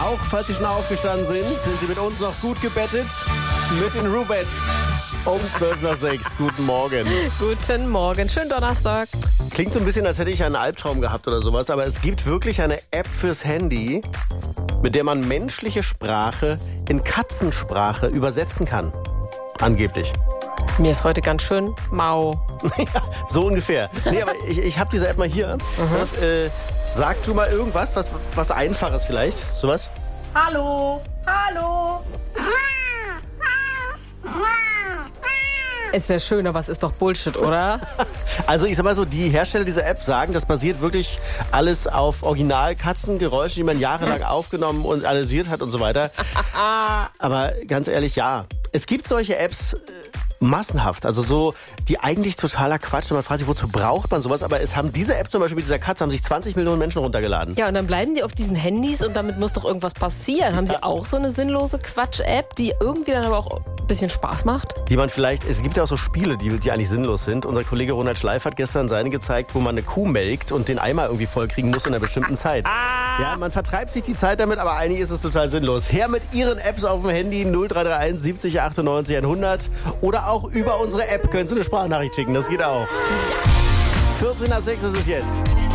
Auch falls Sie schon aufgestanden sind Sie mit uns noch gut gebettet mit den Rubettes. Um 5:12. Guten Morgen. Guten Morgen, schönen Donnerstag. Klingt so ein bisschen, als hätte ich einen Albtraum gehabt oder sowas, aber es gibt wirklich eine App fürs Handy, mit der man menschliche Sprache in Katzensprache übersetzen kann. Angeblich. Mir ist heute ganz schön mau. Ja, so ungefähr. Nee, aber ich habe diese App mal hier. Sag du mal irgendwas, was Einfaches vielleicht, sowas? Hallo, hallo. Es wäre schön, aber es ist doch Bullshit, oder? Also ich sag mal so, die Hersteller dieser App sagen, das basiert wirklich alles auf Original-Katzengeräuschen, die man jahrelang aufgenommen und analysiert hat und so weiter. Aber ganz ehrlich, ja. Es gibt solche Apps massenhaft, also so, die eigentlich totaler Quatsch. Man fragt sich, wozu braucht man sowas? Aber es haben diese App zum Beispiel mit dieser Katze, haben sich 20 Millionen Menschen runtergeladen. Ja, und dann bleiben die auf diesen Handys und damit muss doch irgendwas passieren. Haben sie auch so eine sinnlose Quatsch-App, die irgendwie dann aber auch ein bisschen Spaß macht? Die man vielleicht, es gibt ja auch so Spiele, die eigentlich sinnlos sind. Unser Kollege Ronald Schleif hat gestern seine gezeigt, wo man eine Kuh melkt und den Eimer irgendwie vollkriegen muss in einer bestimmten Zeit. Ja, man vertreibt sich die Zeit damit, aber eigentlich ist es total sinnlos. Her mit Ihren Apps auf dem Handy 0331 70 98 100 oder auch über unsere App können Sie eine Sprachnachricht schicken, das geht auch. 14:06 ist es jetzt.